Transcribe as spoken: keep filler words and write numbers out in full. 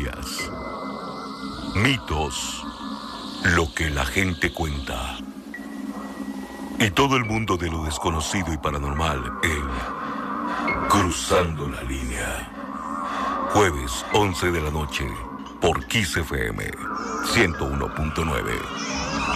historias, mitos, lo que la gente cuenta. Y todo el mundo de lo desconocido y paranormal en Cruzando la Línea. Jueves, once de la noche, por Kiss F M ciento uno punto nueve.